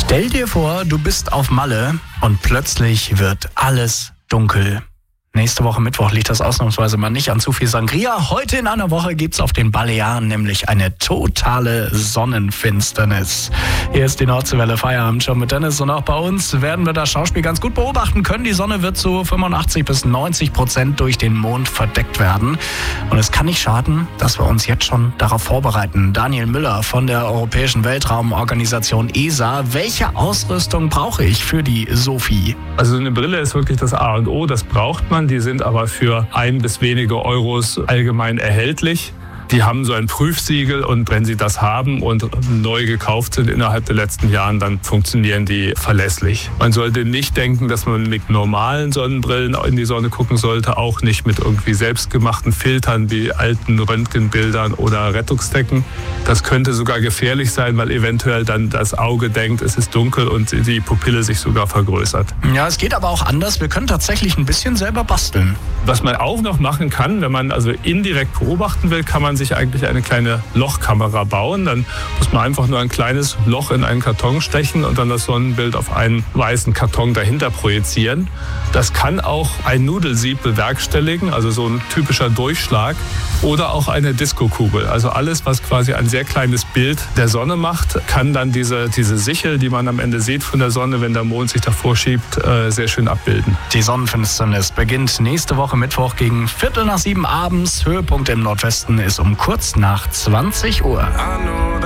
Stell dir vor, du bist auf Malle und plötzlich wird alles dunkel. Nächste Woche Mittwoch liegt das ausnahmsweise mal nicht an zu viel Sangria. Heute in einer Woche gibt's auf den Balearen nämlich eine totale Sonnenfinsternis. Hier ist die Nordseewelle Feierabend schon mit Dennis und auch bei uns werden wir das Schauspiel ganz gut beobachten können. Die Sonne wird zu 85-90% durch den Mond verdeckt werden. Und es kann nicht schaden, dass wir uns jetzt schon darauf vorbereiten. Daniel Müller von der Europäischen Weltraumorganisation ESA. Welche Ausrüstung brauche ich für die SOFI? Also eine Brille ist wirklich das A und O, das braucht man. Die sind aber für 1 bis wenige Euros allgemein erhältlich. Die haben so ein Prüfsiegel und wenn Sie das haben und neu gekauft sind innerhalb der letzten Jahren, dann funktionieren die verlässlich. Man sollte nicht denken, dass man mit normalen Sonnenbrillen in die Sonne gucken sollte, auch nicht mit irgendwie selbstgemachten Filtern wie alten Röntgenbildern oder Rettungsdecken. Das könnte sogar gefährlich sein, weil eventuell dann das Auge denkt, es ist dunkel und die Pupille sich sogar vergrößert. Ja, es geht aber auch anders. Wir können tatsächlich ein bisschen selber basteln. Was man auch noch machen kann, wenn man also indirekt beobachten will, kann man sich eigentlich eine kleine Lochkamera bauen. Dann muss man einfach nur ein kleines Loch in einen Karton stechen und dann das Sonnenbild auf einen weißen Karton dahinter projizieren. Das kann auch ein Nudelsieb bewerkstelligen, also so ein typischer Durchschlag, oder auch eine Diskokugel. Also alles, was quasi ein sehr kleines Bild der Sonne macht, kann dann diese Sichel, die man am Ende sieht von der Sonne, wenn der Mond sich davor schiebt, sehr schön abbilden. Die Sonnenfinsternis beginnt nächste Woche Mittwoch gegen 6:15 abends. Höhepunkt im Nordwesten ist um kurz nach 20 Uhr.